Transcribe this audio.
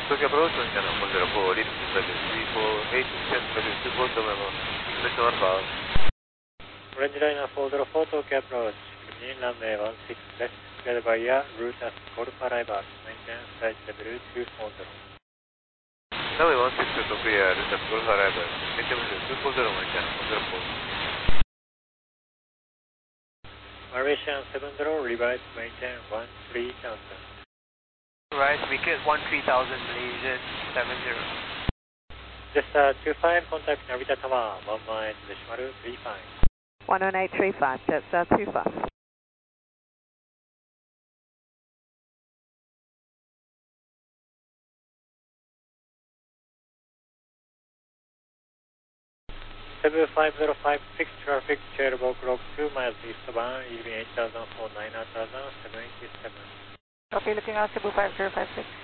Tokyo approach, channel 104, lead service 348, descent service 24, memo, special northbound. Orange Liner 404, Tokyo approach, Green runway 16 left, cleared via route as Golf Arrival, maintenance flight level 240. Runway 16 to clear, route as Golf Arrival, maintenance level 240, channel 104. Malaysian 70, revise maintain 13,000. Right, make it 13,000, Malaysian 70. Jetstar 25, contact Narita Tower, 1 mile, decimal 35. 11835, Jetstar 25. Seven 5056 traffic, chairable clock 2 miles eastbound, leaving 8000 for 9000, 787. Okay, looking out Cebu 5056.